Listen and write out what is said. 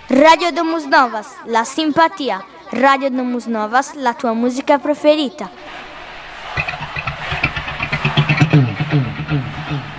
Radio Domus Novas, la simpatia. Radio Domus Novas, la tua musica preferita.